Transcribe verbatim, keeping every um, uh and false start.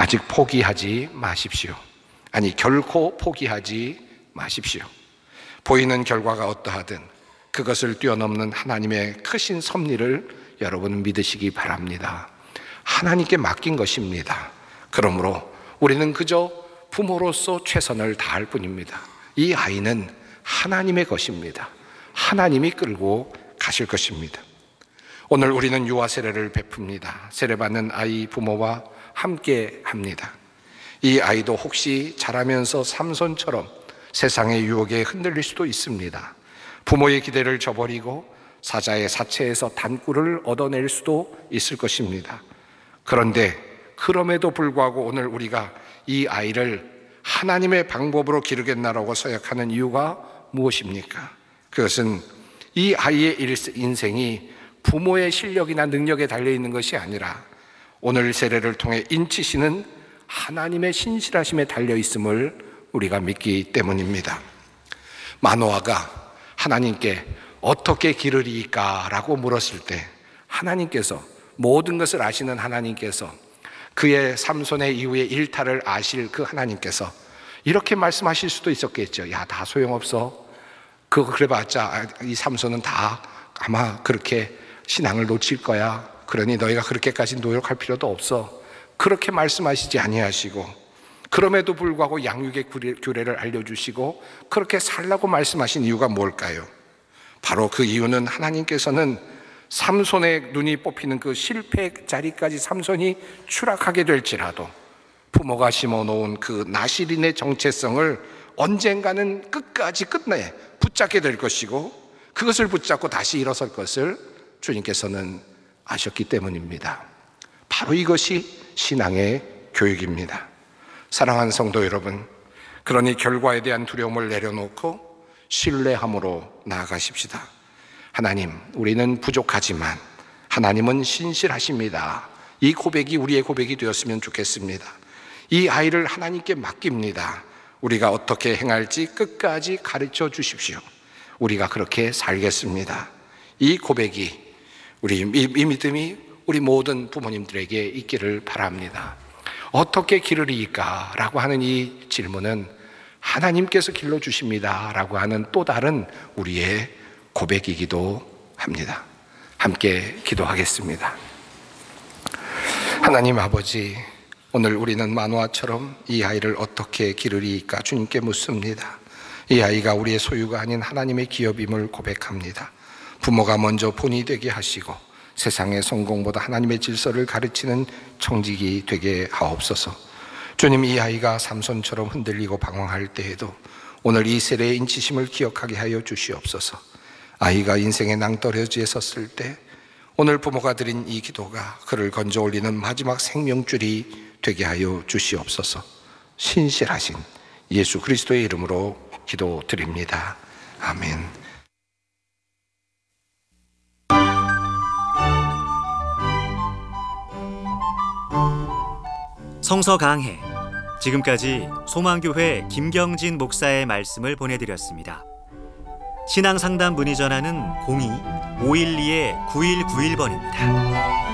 아직 포기하지 마십시오. 아니, 결코 포기하지 마십시오. 보이는 결과가 어떠하든 그것을 뛰어넘는 하나님의 크신 섭리를 여러분 믿으시기 바랍니다. 하나님께 맡긴 것입니다. 그러므로 우리는 그저 부모로서 최선을 다할 뿐입니다. 이 아이는 하나님의 것입니다. 하나님이 끌고 가실 것입니다. 오늘 우리는 유아 세례를 베풉니다. 세례받는 아이 부모와 함께 합니다. 이 아이도 혹시 자라면서 삼손처럼 세상의 유혹에 흔들릴 수도 있습니다. 부모의 기대를 저버리고 사자의 사체에서 단꿀을 얻어낼 수도 있을 것입니다. 그런데 그럼에도 불구하고 오늘 우리가 이 아이를 하나님의 방법으로 기르겠나라고 생각하는 이유가 무엇입니까? 그것은 이 아이의 인생이 부모의 실력이나 능력에 달려있는 것이 아니라 오늘 세례를 통해 인치시는 하나님의 신실하심에 달려있음을 우리가 믿기 때문입니다. 마노아가 하나님께 어떻게 기르리까 라고 물었을 때 하나님께서, 모든 것을 아시는 하나님께서, 그의 삼손의 이후의 일탈을 아실 그 하나님께서 이렇게 말씀하실 수도 있었겠죠. 야, 다 소용없어. 그거 그래봤자 이 삼손은 다 아마 그렇게 신앙을 놓칠 거야. 그러니 너희가 그렇게까지 노력할 필요도 없어. 그렇게 말씀하시지 아니하시고, 그럼에도 불구하고 양육의 규례를 알려주시고 그렇게 살라고 말씀하신 이유가 뭘까요? 바로 그 이유는 하나님께서는 삼손의 눈이 뽑히는 그 실패 자리까지 삼손이 추락하게 될지라도 부모가 심어놓은 그 나실인의 정체성을 언젠가는 끝까지 끝내 붙잡게 될 것이고, 그것을 붙잡고 다시 일어설 것을 주님께서는 아셨기 때문입니다. 바로 이것이 신앙의 교육입니다. 사랑하는 성도 여러분, 그러니 결과에 대한 두려움을 내려놓고 신뢰함으로 나아가십시다. 하나님, 우리는 부족하지만 하나님은 신실하십니다. 이 고백이 우리의 고백이 되었으면 좋겠습니다. 이 아이를 하나님께 맡깁니다. 우리가 어떻게 행할지 끝까지 가르쳐 주십시오. 우리가 그렇게 살겠습니다. 이 고백이, 우리 이 믿음이 우리 모든 부모님들에게 있기를 바랍니다. 어떻게 기르리까? 라고 하는 이 질문은 하나님께서 길러주십니다 라고 하는 또 다른 우리의 고백이기도 합니다. 함께 기도하겠습니다. 하나님 아버지, 오늘 우리는 마노아처럼 이 아이를 어떻게 기르리까 주님께 묻습니다. 이 아이가 우리의 소유가 아닌 하나님의 기업임을 고백합니다. 부모가 먼저 본이 되게 하시고 세상의 성공보다 하나님의 질서를 가르치는 청직이 되게 하옵소서. 주님, 이 아이가 삼손처럼 흔들리고 방황할 때에도 오늘 이 세례의 인치심을 기억하게 하여 주시옵소서. 아이가 인생의 낭떠러지에 섰을 때 오늘 부모가 드린 이 기도가 그를 건져 올리는 마지막 생명줄이 되게 하여 주시옵소서. 신실하신 예수 그리스도의 이름으로 기도드립니다. 아멘. 성서 강해, 지금까지 소망교회 김경진 목사의 말씀을 보내드렸습니다. 신앙상담 문의 전화는 공이 오일이 구일구일 번입니다.